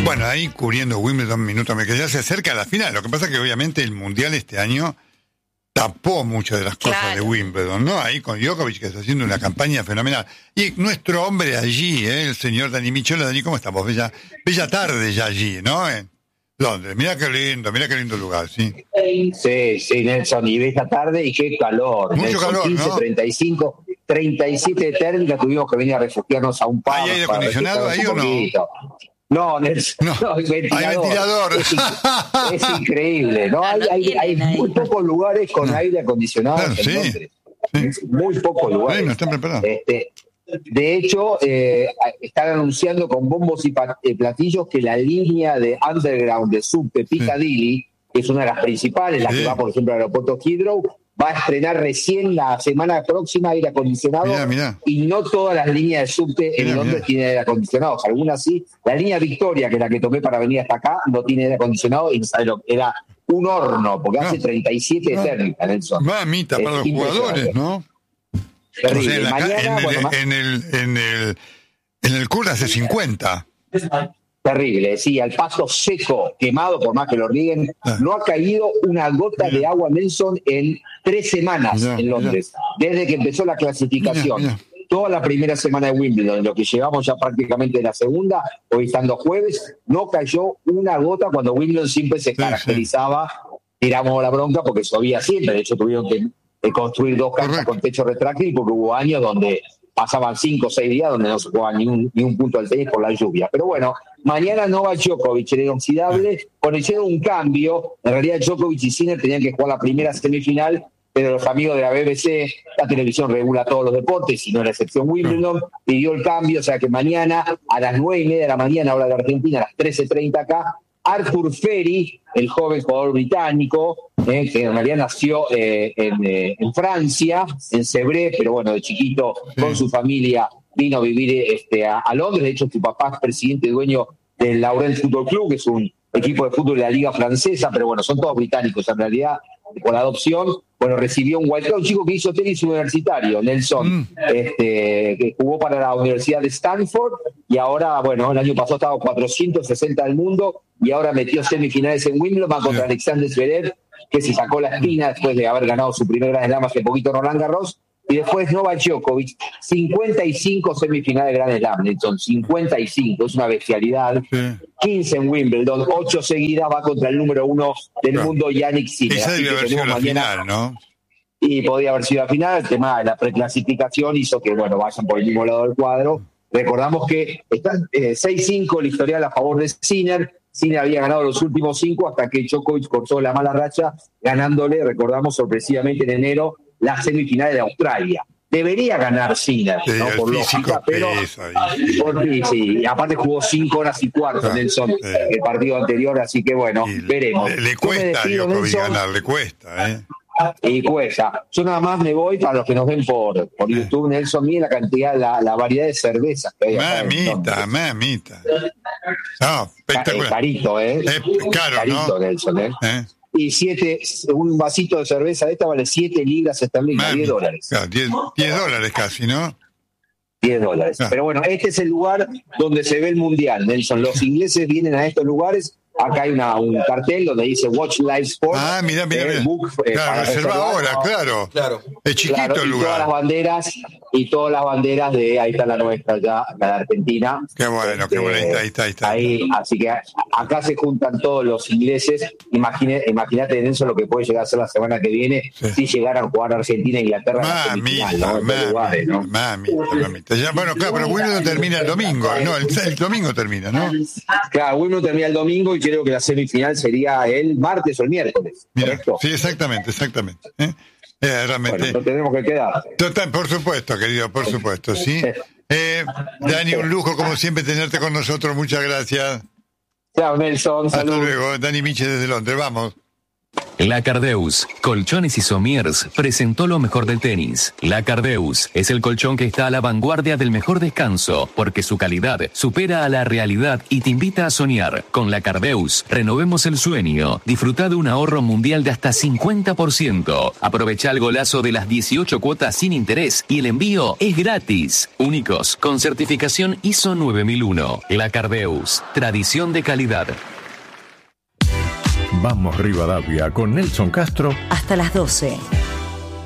Bueno, ahí cubriendo Wimbledon, minuto me quedé, ya se acerca a la final. Lo que pasa es que obviamente el Mundial este año tapó muchas de las cosas de Wimbledon, ¿no? Ahí con Djokovic, que está haciendo una campaña fenomenal. Y nuestro hombre allí, el señor Dani Michelo. Dani, ¿cómo estamos? Bella tarde ya allí, ¿no? En Londres. Mira qué lindo lugar, ¿sí? Sí, Nelson, y bella tarde y qué calor. Mucho Nelson, calor, 15, ¿no? 35, 37 de térmica, tuvimos que venir a refugiarnos a un pub. ¿Hay aire acondicionado ahí o no? No, Nelson, no, hay ventilador. Es increíble, ¿no? Hay muy pocos lugares con aire acondicionado en Londres. Sí. Muy pocos lugares. No están preparados. De hecho, están anunciando con bombos y platillos que la línea de Underground de subte Piccadilly, que es una de las principales, la que va, por ejemplo, al aeropuerto Heathrow, va a estrenar recién la semana próxima aire acondicionado. Mirá. Y no todas las líneas de subte en Londres tienen aire acondicionado. Algunas sí. La línea Victoria, que es la que tomé para venir hasta acá, no tiene aire acondicionado y era un horno, porque hace 37 de térmica, Nelson. Mamita, para los jugadores, ¿no? Terrible. O sea, Mañana, en el CUR hace 50. Terrible, sí, al pasto seco, quemado, por más que lo rieguen, no ha caído una gota de agua, Nelson, en 3 semanas en Londres, desde que empezó la clasificación. Toda la primera semana de Wimbledon, lo que llevamos ya prácticamente de la segunda, hoy estando jueves, no cayó una gota cuando Wimbledon siempre se caracterizaba, tiramos la bronca porque llovía siempre, de hecho tuvieron que construir 2 canchas con techo retráctil porque hubo años donde pasaban 5 o 6 días donde no se jugaba ni un punto del tenis por la lluvia. Pero bueno, mañana Novak Djokovic, el inoxidable, hicieron un cambio. En realidad Djokovic y Sinner tenían que jugar la primera semifinal, pero los amigos de la BBC, la televisión regula todos los deportes, y no la excepción Wimbledon, pidió el cambio, o sea que mañana a las 9:30 de la mañana, hora de Argentina, a las 13:30 acá, Arthur Ferry, el joven jugador británico, que en realidad nació en Francia, en Sebré, pero bueno, de chiquito con su familia vino a vivir a Londres. De hecho, su papá es presidente y dueño del Laurent Football Club, que es un equipo de fútbol de la liga francesa, pero bueno, son todos británicos en realidad, por adopción. Bueno, recibió un wildcard, un chico que hizo tenis universitario, Nelson, que jugó para la Universidad de Stanford, y ahora, bueno, el año pasado estaba 460 del mundo, y ahora metió semifinales en Wimbledon contra Alexander Zverev, que se sacó la espina después de haber ganado su primer Grand Slam hace poquito Roland Garros, y después Novak Djokovic, 55 semifinales de Grand Slam, Nelson, 55, es una bestialidad. 15 en Wimbledon, 8 seguidas, va contra el número 1 del mundo, Yannick Sinner. Esa debe haber sido la final, ¿no? Y podía haber sido la final. El tema de la preclasificación hizo que, bueno, vayan por el mismo lado del cuadro. Recordamos que están 6-5 el historial a favor de Sinner. Sinner había ganado los últimos 5 hasta que Djokovic cortó la mala racha, ganándole, recordamos, sorpresivamente en enero, las semifinales de Australia. Debería ganar Sinner, ¿no? Por lógica, pero y aparte jugó 5 horas y cuarto, Nelson, el partido anterior, así que bueno, veremos. Le cuesta a Djokovic ganar, le cuesta, Y cuesta. Yo nada más me voy, para los que nos ven por YouTube, Nelson, miren la cantidad, la variedad de cervezas que hay. Mamita. No, espectacular. Carito, Caro, carito, ¿no? Nelson, Y un vasito de cerveza de esta vale 7 libras esterlinas, $10. Claro, $10 casi, ¿no? $10. Pero bueno, este es el lugar donde se ve el Mundial, Nelson. Los ingleses vienen a estos lugares. Acá hay un cartel donde dice Watch Live Sport. Mira. Book, claro, reserva ahora, claro. Es chiquito el lugar. Todas las banderas de, ahí está la nuestra ya, la de Argentina. Qué bueno, ahí está. Ahí, así que acá se juntan todos los ingleses. Imagínate, Nelson, lo que puede llegar a ser la semana que viene si llegaran a jugar Argentina e Inglaterra en la semifinal, ¿no? Mamita. Ya, bueno, claro, pero Wimbledon termina el domingo. No, el domingo termina, ¿no? Claro, Wimbledon termina el domingo y creo que la semifinal sería el martes o el miércoles. ¿Correcto? Sí, exactamente. Realmente. Bueno, no tenemos que quedar. Total, por supuesto, querido, por supuesto, sí. Dani, un lujo como siempre tenerte con nosotros, muchas gracias. Chao, Nelson, Hasta saludos. luego, Dani Miche desde Londres, vamos. La Cardeus, Colchones y Somiers, presentó lo mejor del tenis. La Cardeus es el colchón que está a la vanguardia del mejor descanso, porque su calidad supera a la realidad y te invita a soñar. Con La Cardeus, renovemos el sueño. Disfruta de un ahorro mundial de hasta 50%. Aprovecha el golazo de las 18 cuotas sin interés y el envío es gratis. Únicos, con certificación ISO 9001. La Cardeus, tradición de calidad. Vamos Rivadavia con Nelson Castro hasta las 12.